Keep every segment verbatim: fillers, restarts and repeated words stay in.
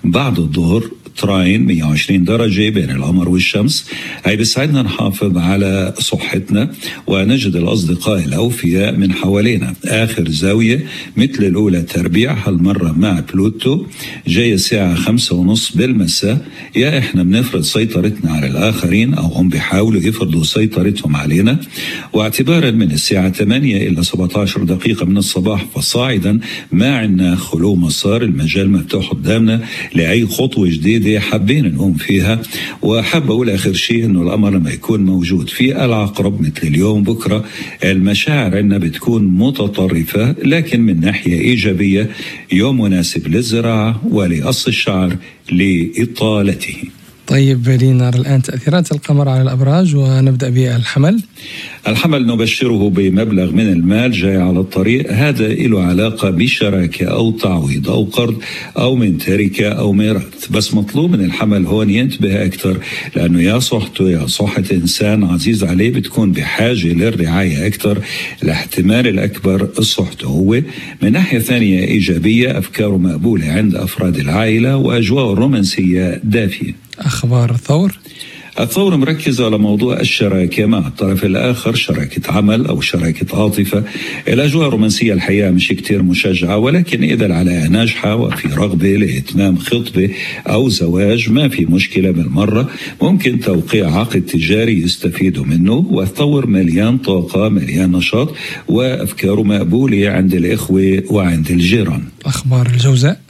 بعد الظهر تراين مية وعشرين درجة بين القمر والشمس. هي بيساعدنا نحافظ على صحتنا ونجد الأصدقاء الأوفياء من حوالينا. آخر زاوية مثل الأولى تربيع هالمرة مع بلوتو جاي الساعة خمسة ونص بالمساء. يا إحنا بنفرض سيطرتنا على الآخرين أو هم بيحاولوا يفرضوا سيطرتهم علينا. واعتبارا من الساعة ثمانية إلى سبعة عشر دقيقة من الصباح فصاعدا ما عندنا خلو مسار، المجال مفتوح قدامنا لأي خطوة جديدة حابين نقوم فيها. وحاب أقول آخر شيء إنه القمر لما يكون موجود في العقرب مثل اليوم بكرة المشاعر عندنا بتكون متطرفة، لكن من ناحية إيجابية يوم مناسب للزراعة ولقص الشعر لإطالته. طيب لنرى الآن تأثيرات القمر على الأبراج ونبدأ بالحمل. الحمل نبشره بمبلغ من المال جاي على الطريق، هذا له علاقة بشراكة أو تعويض أو قرض أو من تركة أو ميراث. بس مطلوب من الحمل هون ينتبه أكثر، لأنه يا صحته يا صحة إنسان عزيز عليه بتكون بحاجة للرعاية أكثر. الاحتمال الأكبر صحته هو. من ناحية ثانية إيجابية، أفكاره مقبولة عند أفراد العائلة وأجواء رومانسية دافية. أخبار الثور. الثور مركز على موضوع الشراكة مع الطرف الآخر، شراكة عمل أو شراكة عاطفة. الأجواء الرومانسية الحقيقة مش كتير مشجعة، ولكن إذا العلاقة ناجحة وفي رغبة لإتمام خطبة أو زواج ما في مشكلة بالمرة. ممكن توقيع عقد تجاري يستفيدوا منه. والثور مليان طاقة مليان نشاط وأفكاره مقبولة عند الإخوة وعند الجيران. أخبار الجوزاء.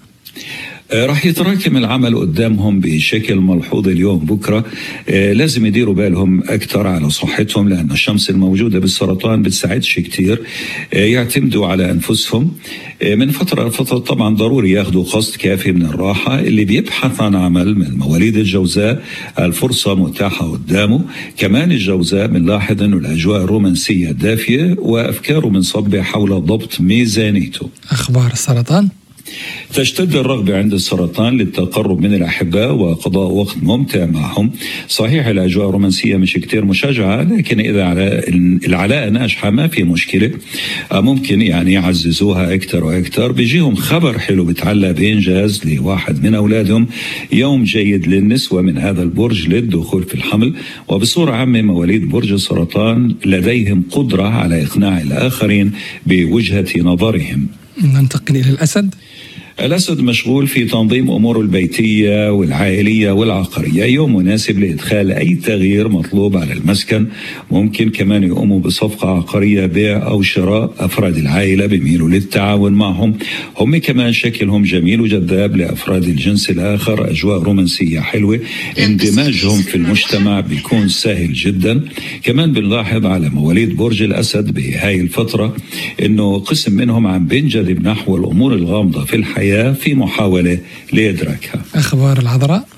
راح يتراكم العمل قدامهم بشكل ملحوظ اليوم بكرة. آه لازم يديروا بالهم أكثر على صحتهم، لأن الشمس الموجودة بالسرطان بتساعدش كتير. آه يعتمدوا على أنفسهم. آه من فترة لفترة طبعا ضروري ياخدوا قسط كافي من الراحة. اللي بيبحث عن عمل من مواليد الجوزاء الفرصة متاحة قدامه. كمان الجوزاء بنلاحظ أنه الأجواء الرومانسية دافية وأفكاره منصبة حول ضبط ميزانيته. أخبار السرطان. تشتد الرغبة عند السرطان للتقرب من الأحباء وقضاء وقت ممتع معهم. صحيح الأجواء الرومانسية مش كتير مشجعة، لكن إذا العلاقة ناجحة ما في مشكلة. ممكن يعني يعززوها أكتر وأكتر. بيجيهم خبر حلو بتعلق بإنجاز لواحد من أولادهم. يوم جيد للنسوة من هذا البرج للدخول في الحمل. وبصورة عامة مواليد برج السرطان لديهم قدرة على إقناع الآخرين بوجهة نظرهم. ننتقل إلى الأسد. الأسد مشغول في تنظيم أموره البيتية والعائلية والعقارية. يوم مناسب لإدخال أي تغيير مطلوب على المسكن. ممكن كمان يقوموا بصفقة عقارية بيع أو شراء. أفراد العائلة بيميلوا للتعاون معهم. هم كمان شكلهم جميل وجذاب لأفراد الجنس الآخر. أجواء رومانسية حلوة. اندماجهم في المجتمع بيكون سهل جدا. كمان بنلاحظ على مواليد برج الأسد بهاي الفترة إنه قسم منهم عم بينجذب نحو الأمور الغامضة في الحياة في محاولة لإدراكها. أخبار العذراء.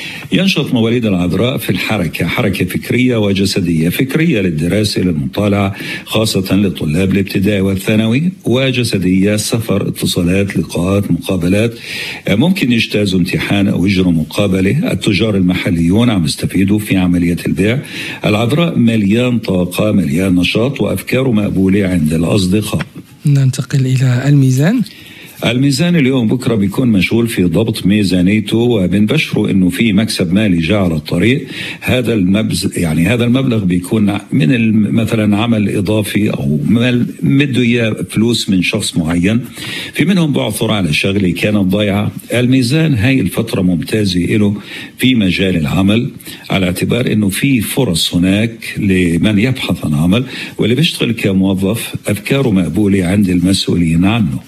ينشط مواليد العذراء في الحركة، حركة فكرية وجسدية. فكرية للدراسة للمطالعة خاصة للطلاب الابتدائي والثانوي، وجسدية سفر اتصالات لقاءات مقابلات. ممكن يجتازوا امتحان أو يجروا مقابلة. التجار المحليون عم يستفيدوا في عملية البيع. العذراء مليان طاقة مليان نشاط وأفكاره مقبولة عند الأصدقاء. ننتقل إلى الميزان. الميزان اليوم بكرة بيكون مشغول في ضبط ميزانيته، وبنبشره انه في مكسب مالي جاء على الطريق. هذا المبز يعني هذا المبلغ بيكون من مثلا عمل اضافي او مده اياه فلوس من شخص معين. في منهم بعثر على شغله كانت ضايعه. الميزان هاي الفترة ممتازة له في مجال العمل، على اعتبار انه في فرص هناك لمن يبحث عن عمل واللي بيشتغل كموظف. افكاره مقبولة عند المسؤولين عنه.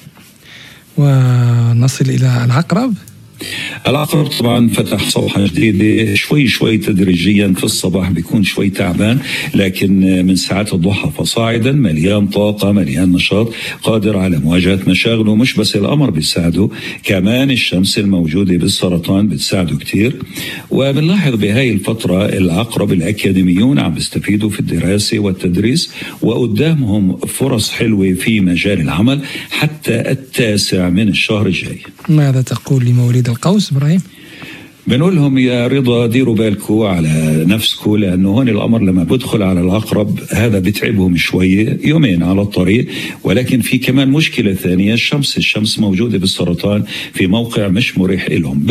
ونصل إلى العقرب. العقرب طبعا فتح صفحة جديدة شوي شوي تدريجيا. في الصباح بيكون شوي تعبان، لكن من ساعات الضحى فصاعدا مليان طاقة مليان نشاط، قادر على مواجهة مشاغله. مش بس القمر بيساعده، كمان الشمس الموجودة بالسرطان بتساعده كتير. وبنلاحظ بهاي الفترة العقرب الأكاديميون عم بيستفيدوا في الدراسة والتدريس، وقدامهم فرص حلوة في مجال العمل حتى التاسع من الشهر الجاي. ماذا تقول لمواليد القوس إبراهيم؟ بنقول لهم يا رضا ديروا بالكم على نفسكم، لأنه هون الأمر لما بدخل على العقرب هذا بتعبهم شوية يومين على الطريق. ولكن في كمان مشكلة ثانية، الشمس الشمس موجودة بالسرطان في موقع مش مريح لهم.